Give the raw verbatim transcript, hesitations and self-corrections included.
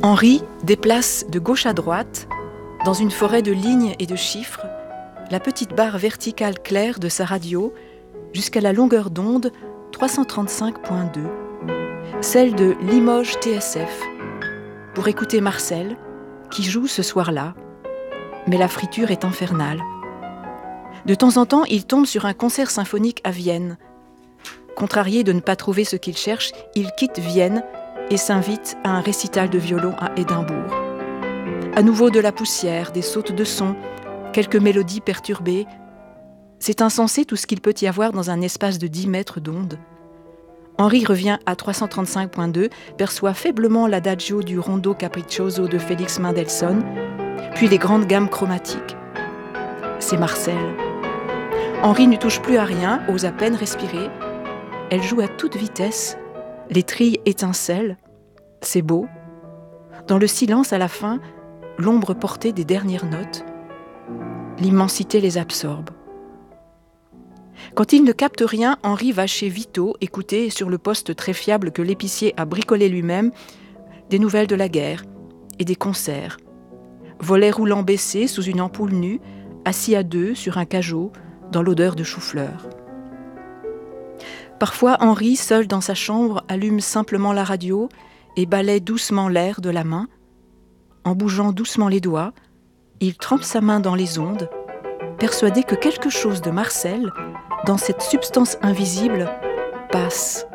Henri déplace de gauche à droite, dans une forêt de lignes et de chiffres, la petite barre verticale claire de sa radio jusqu'à la longueur d'onde trois cent trente-cinq virgule deux, celle de Limoges T S F, pour écouter Marcel, qui joue ce soir-là. Mais la friture est infernale. De temps en temps, il tombe sur un concert symphonique à Vienne. Contrarié de ne pas trouver ce qu'il cherche, il quitte Vienne et s'invite à un récital de violon à Édimbourg. À nouveau de la poussière, des sautes de son, quelques mélodies perturbées. C'est insensé tout ce qu'il peut y avoir dans un espace de dix mètres d'onde. Henri revient à trois cent trente-cinq virgule deux, perçoit faiblement l'adagio du rondo capriccioso de Félix Mendelssohn, puis les grandes gammes chromatiques. C'est Marcel. Henri ne touche plus à rien, ose à peine respirer. Elle joue à toute vitesse, les trilles étincellent, c'est beau. Dans le silence à la fin, l'ombre portée des dernières notes, l'immensité les absorbe. Quand il ne capte rien, Henri va chez Vito écouter sur le poste très fiable que l'épicier a bricolé lui-même des nouvelles de la guerre et des concerts. Volet roulant baissé sous une ampoule nue, assis à deux sur un cajot dans l'odeur de chou-fleur. Parfois, Henri, seul dans sa chambre, allume simplement la radio et balaie doucement l'air de la main. En bougeant doucement les doigts, il trempe sa main dans les ondes, persuadé que quelque chose de Marcel, dans cette substance invisible, passe.